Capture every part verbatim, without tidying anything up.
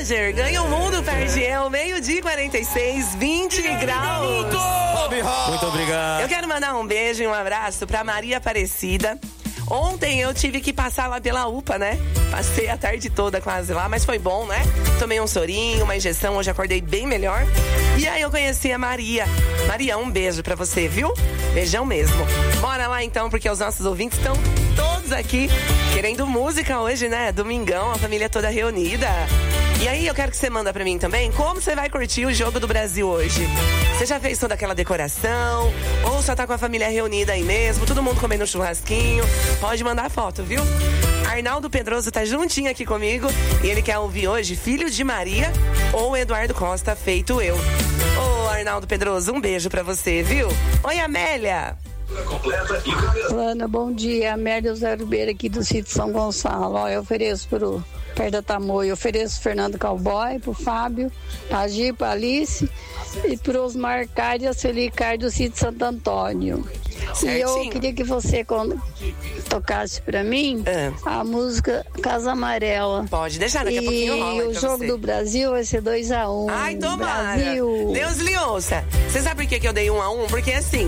Roger, ganha o mundo, perde eu. Meio-dia e quarenta e seis, vinte graus. Muito obrigado. Eu quero mandar um beijo e um abraço pra Maria Aparecida. Ontem eu tive que passar lá pela U P A, né? Passei a tarde toda quase lá, mas foi bom, né? Tomei um sorinho, uma injeção, hoje acordei bem melhor. E aí eu conheci a Maria. Maria, um beijo pra você, viu? Beijão mesmo. Bora lá então, porque os nossos ouvintes estão todos aqui querendo música hoje, né? Domingão, a família toda reunida. E aí eu quero que você manda pra mim também como você vai curtir o jogo do Brasil hoje. Você já fez toda aquela decoração? Ou só tá com a família reunida aí mesmo? Todo mundo comendo um churrasquinho? Pode mandar foto, viu? Arnaldo Pedroso tá juntinho aqui comigo e ele quer ouvir hoje Filho de Maria ou Eduardo Costa, Feito Eu. Ô, Arnaldo Pedroso, um beijo pra você, viu? Oi, Amélia! Ana, bom dia. Amélia José Ribeiro aqui do sítio São Gonçalo. Ó, eu ofereço pro perto da Tamoio, eu ofereço Fernando Cowboy, pro Fábio, pra Gi, pra Alice e pro Osmar Card e a Celi Card do sítio Santo Antônio. Certinho. E eu queria que você tocasse pra mim é. a música Casa Amarela. Pode deixar, daqui a pouquinho rola. E o jogo você. do Brasil vai ser dois a um. Ai, tomara. Brasil. Deus lhe ouça. Você sabe por que, que eu dei um a um? Porque assim,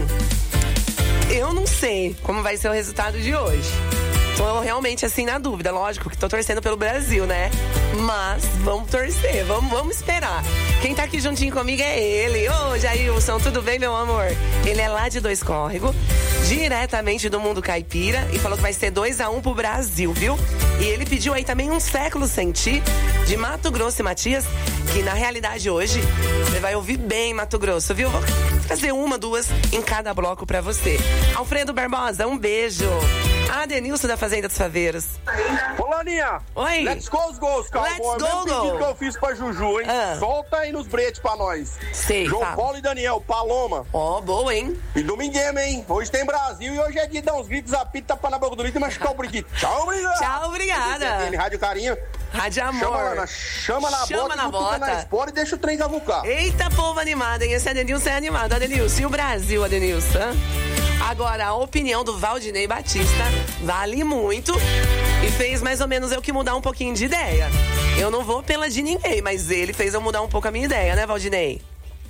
eu não sei como vai ser o resultado de hoje. Tô realmente assim na dúvida, lógico que tô torcendo pelo Brasil, né? Mas vamos torcer, vamos, vamos esperar. Quem tá aqui juntinho comigo é ele. Ô, Jailson, tudo bem, meu amor? Ele é lá de Dois Córregos, diretamente do Mundo Caipira, e falou que vai ser dois a um pro Brasil, viu? E ele pediu aí também Um Século Sem Ti, de Mato Grosso e Matias, que na realidade hoje você vai ouvir bem Mato Grosso, viu? Vou fazer uma, duas em cada bloco pra você. Alfredo Barbosa, um beijo. A Denilson da Fazenda dos Faveiros. Ô, Laninha. Oi. Let's go, os gols, Cowboy. Let's go, o mesmo pedido go. que eu fiz pra Juju, hein? Ah. Solta aí nos bretes pra nós. Sei, João tá. Paulo e Daniel, Paloma. Ó, oh, boa, hein? E dominguema, hein? Hoje tem Brasil e hoje é dia de dar uns gritos, apita, tapar na boca do litro e machucar o brinquito. Tchau, obrigado. Tchau, obrigada. Rádio Carinho. Rádio Amor. Chama, Lana, chama na chama bota, na bota. Na espora e deixa o trem cavucar. Eita, povo animado, hein? Esse Adenilson é animado. Adenilson, e o Brasil, Adenilson? Agora, a opinião do Valdinei Batista vale muito e fez mais ou menos eu que mudar um pouquinho de ideia. Eu não vou pela de ninguém, mas ele fez eu mudar um pouco a minha ideia, né, Valdinei?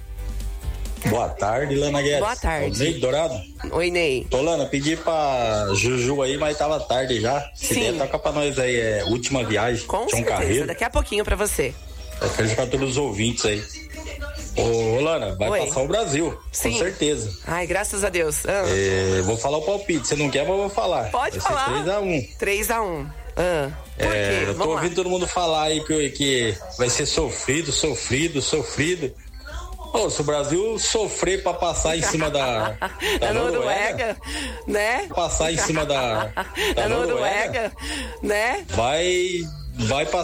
Boa tarde, Lana Guedes. Boa tarde. Ney Dourado. Oi, Ney. Ô, Lana, pedi pra Juju aí, mas tava tarde já. Se Sim. der, toca pra nós aí, é Última Viagem. Com Tião certeza, Carreiro. daqui a pouquinho pra você. É feliz pra todos os ouvintes aí. Ô, Lana, vai Oi. passar o Brasil, Sim. com certeza. Ai, graças a Deus. Ah. É, vou falar o palpite, você não quer, mas eu vou falar. Pode vai falar. Ser três a um. três a um. Ah. Por É, quê? eu tô Vamos ouvindo lá. todo mundo falar aí que, que vai ser sofrido, sofrido, sofrido. Ô, se o Brasil sofrer pra passar em cima da, da, da Noruega, Noruega, né? Passar em cima da, da, da Noruega, Noruega, né? vai, vai passar.